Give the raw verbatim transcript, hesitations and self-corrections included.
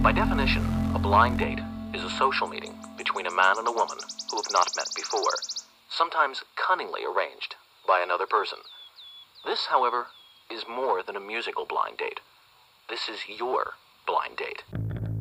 By definition, a blind date is a social meeting between a man and a woman who have not met before, sometimes cunningly arranged by another person. This, however, is more than a musical blind date. This is your blind date.